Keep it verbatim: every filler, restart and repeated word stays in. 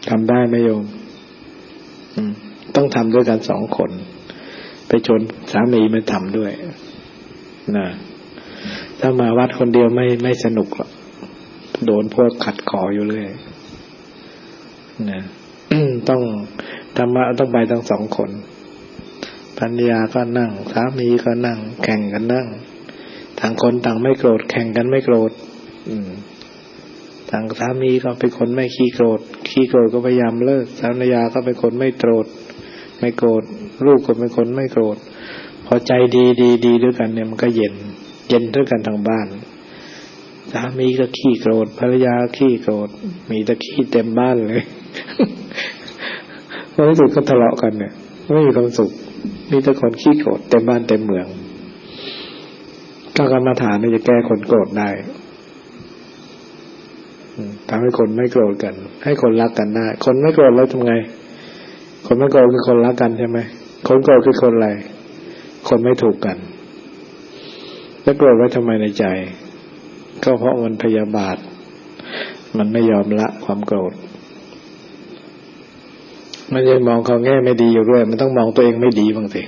ทำได้ไหมโยมต้องทำด้วยกันสองคนไปชวนสามีมาทำด้วยนะถ้ามาวัดคนเดียวไม่ไม่สนุกหรอกโดนพวกขัดขออยู่เรื่อยนะ ต้องธรรมะต้องไปทั้งสองคนภรรยาก็นั่งสามีก็นั่งแข่งกันนั่งต่างคนต่างไม่โกรธแข่งกันไม่โกรธอืมต่างสามีก็เป็นคนไม่ขี้โกรธขี้โกรธก็พยายามเลิกภรรยาก็เป็นคนไม่โกรธไม่โกรธลูกก็เป็นคนไม่โกรธพอใจดีดีดีด้วยกันเนี่ยมันก็เย็นเย็นด้วยกันทั้งบ้านสามีก็ขี้โกรธภรรยาขี้โกรธมีแต่ขี้เต็มบ้านเลยในที่สุดก็ทะเลาะกันเนี่ยไม่มีความสุขมีแต่คนขี้โกรธเต็มบ้านเต็มเมืองก็กรรมฐานนี่จะแก้คนโกรธได้ทำให้คนไม่โกรธกันให้คนรักกันได้คนไม่โกรธแล้วทำไงคนไม่โกรธคือคนรักกันใช่ไหมคนโกรธคือคนอะไรคนไม่ถูกกันแล้วโกรธไว้ทำไมในใจก็เพราะมันพยาบาทมันไม่ยอมละความโกรธมันจะมองเขาแง่ไม่ดีอยู่ด้วยมันต้องมองตัวเองไม่ดีบ้างสิ